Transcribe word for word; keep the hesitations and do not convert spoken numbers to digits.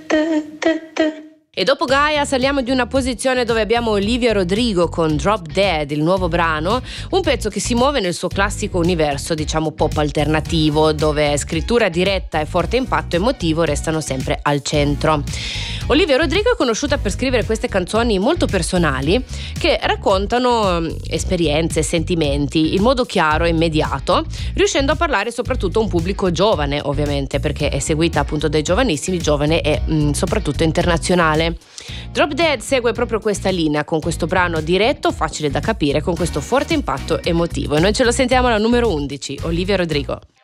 E dopo Gaia saliamo di una posizione dove abbiamo Olivia Rodrigo con Drop Dead, il nuovo brano, un pezzo che si muove nel suo classico universo, diciamo pop alternativo, dove scrittura diretta e forte impatto emotivo restano sempre al centro. Olivia Rodrigo è conosciuta per scrivere queste canzoni molto personali che raccontano esperienze e sentimenti in modo chiaro e immediato, riuscendo a parlare soprattutto a un pubblico giovane, ovviamente, perché è seguita appunto dai giovanissimi, giovane e mh, soprattutto internazionale. Drop Dead segue proprio questa linea con questo brano diretto, facile da capire, con questo forte impatto emotivo, e noi ce lo sentiamo alla numero undici, Olivia Rodrigo.